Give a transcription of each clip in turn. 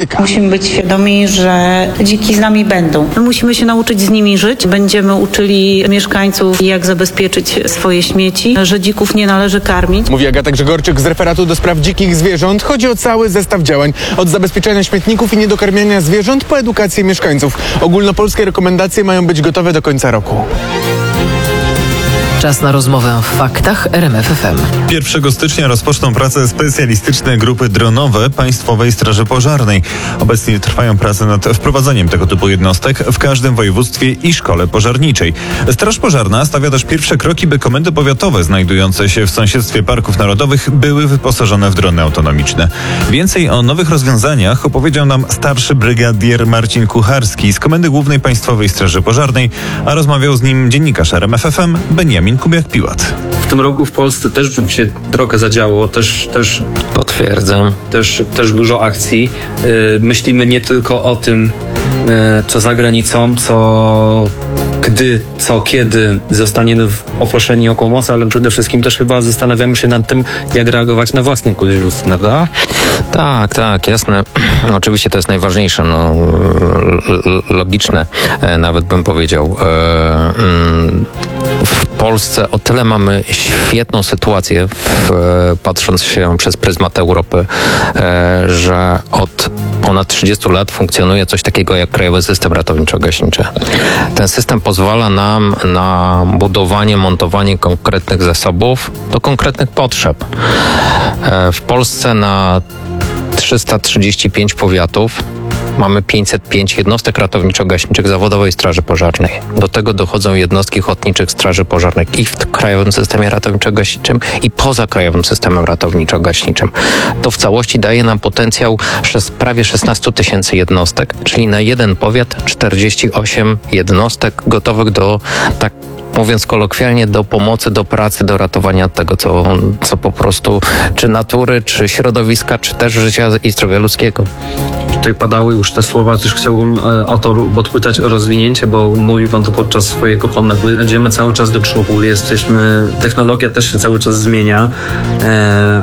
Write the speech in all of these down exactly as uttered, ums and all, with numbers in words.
czeka. Musimy być świadomi, że dziki z nami będą. My musimy się nauczyć z nimi żyć. Będziemy uczyli mieszkańców, jak zabezpieczyć swoje śmieci, że dzików nie należy karmić. Mówi Agata Grzegorczyk z referatu do spraw dzikich zwierząt. Chodzi o cały zestaw działań. Od zabezpieczania śmietników i niedokarmiania zwierząt po edukację mieszkańców. Ogólnopolskie rekomendacje mają być gotowe do końca roku. Czas na rozmowę w faktach R M F F M. pierwszego stycznia rozpoczną pracę specjalistyczne grupy dronowe Państwowej Straży Pożarnej. Obecnie trwają prace nad wprowadzeniem tego typu jednostek w każdym województwie i szkole pożarniczej. Straż Pożarna stawia też pierwsze kroki, by komendy powiatowe znajdujące się w sąsiedztwie parków narodowych były wyposażone w drony autonomiczne. Więcej o nowych rozwiązaniach opowiedział nam starszy brygadier Marcin Kucharski z Komendy Głównej Państwowej Straży Pożarnej, a rozmawiał z nim dziennikarz R M F F M Beniamin Kubiak-Piłat. W tym roku w Polsce też się trochę zadziało, też, też Potwierdzam. też, też dużo akcji. Yy, myślimy nie tylko o tym, yy, co za granicą, co gdy, co kiedy zostaniemy oproszeni o pomoc, ale przede wszystkim też chyba zastanawiamy się nad tym, jak reagować na własny kurzów, prawda? Tak, tak, jasne. Oczywiście to jest najważniejsze, no, logiczne, nawet bym powiedział. W Polsce o tyle mamy świetną sytuację, w, patrząc się przez pryzmat Europy, że od ponad trzydziestu lat funkcjonuje coś takiego jak Krajowy System Ratowniczo-Gaśniczy. Ten system pozwala nam na budowanie, montowanie konkretnych zasobów do konkretnych potrzeb. W Polsce na trzysta trzydzieści pięć powiatów mamy pięćset pięć jednostek ratowniczo-gaśniczych Zawodowej Straży Pożarnej. Do tego dochodzą jednostki ochotniczych Straży Pożarnych i w Krajowym Systemie Ratowniczo-Gaśniczym i poza Krajowym Systemem Ratowniczo-Gaśniczym. To w całości daje nam potencjał prawie szesnaście tysięcy jednostek, czyli na jeden powiat czterdzieści osiem jednostek gotowych do, tak mówiąc kolokwialnie, do pomocy, do pracy, do ratowania tego, co, co po prostu, czy natury, czy środowiska, czy też życia i zdrowia ludzkiego. Tutaj padały już te słowa, też chciałbym e, o to podpytać o rozwinięcie, bo mówił pan to podczas swojego komentarza. Będziemy cały czas do przodu, jesteśmy, technologia też się cały czas zmienia. E,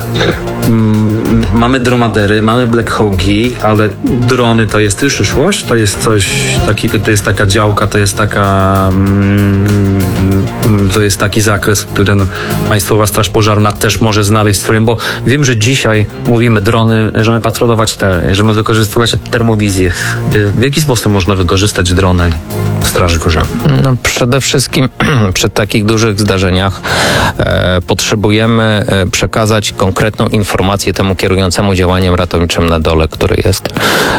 m, mamy dromadery, mamy Black Hawki, ale drony to jest przyszłość, to jest coś takiego, to jest taka działka, to jest taka mm, to jest taki zakres, który no, Państwowa Straż Pożarna też może znaleźć swoim, bo wiem, że dzisiaj mówimy drony, żeby patrolować te, żeby wykorzystywać termowizję. W jaki sposób można wykorzystać drony w Straży Pożarnej? No, przede wszystkim przy takich dużych zdarzeniach e, potrzebujemy e, przekazać konkretną informację temu kierującemu działaniem ratowniczym na dole, który jest.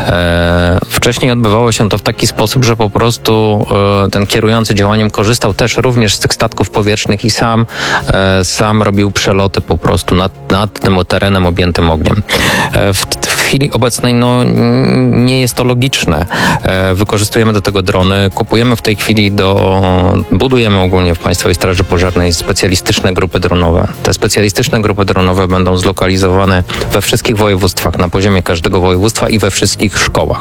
E, wcześniej odbywało się to w taki sposób, że po prostu e, ten kierujący działaniem korzystał też również z tych statków powietrznych i sam, e, sam robił przeloty po prostu nad, nad tym terenem objętym ogniem. E, w, w chwili obecnej no, nie jest to logiczne. E, wykorzystujemy do tego drony, kupujemy w tej chwili do, budujemy ogólnie w Państwowej Straży Pożarnej specjalistyczne grupy dronowe. Te specjalistyczne grupy dronowe będą zlokalizowane we wszystkich województwach, na poziomie każdego województwa i we wszystkich szkołach.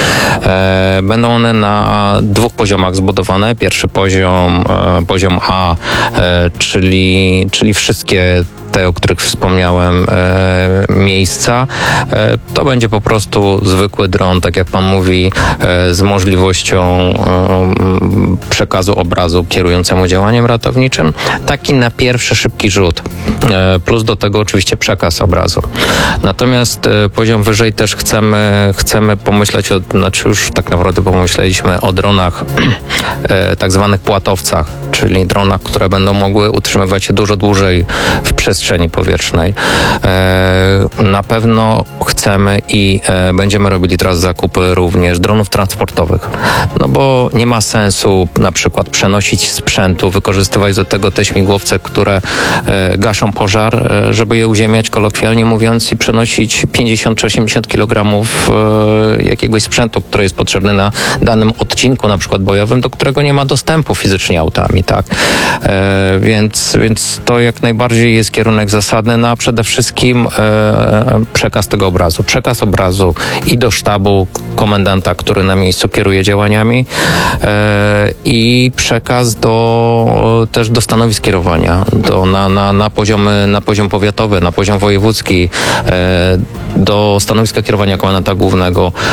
E, będą one na dwóch poziomach zbudowane. Pierwszy poziom, e, poziom A, e, czyli, czyli wszystkie te, o których wspomniałem, e, miejsca, e, to będzie po prostu zwykły dron, tak jak pan mówi, e, z możliwością e, przekazu obrazu kierującemu działaniem ratowniczym. Taki na pierwszy szybki rzut. E, plus do tego oczywiście przekaz obrazu. Natomiast e, poziom wyżej też chcemy, chcemy pomyśleć, o, znaczy już tak naprawdę pomyśleliśmy o dronach e, tak zwanych płatowcach, czyli dronach, które będą mogły utrzymywać się dużo dłużej w przestrzeni powietrznej. E, na pewno chcemy i e, będziemy robili teraz zakupy również dronów transportowych. No bo nie ma sensu na przykład przenosić sprzętu, wykorzystywać do tego te śmigłowce, które e, gaszą pożar, e, żeby je uziemiać, kolokwialnie mówiąc, i przenosić pięćdziesiąt czy osiemdziesiąt kilogramów e, jakiegoś sprzętu, który jest potrzebny na danym odcinku, na przykład bojowym, do którego nie ma dostępu fizycznie autami, tak? E, więc, więc to jak najbardziej jest kierunek zasadny, no a przede wszystkim e, przekaz tego obrazu. Przekaz obrazu i do sztabu komendanta, który na miejscu kieruje działaniami, e, i przekaz do, też do stanowisk kierowania, do, na, na, na, poziomy, na poziom powiatowy, na poziom wojewódzki, e, do stanowiska kierowania komendanta głównego,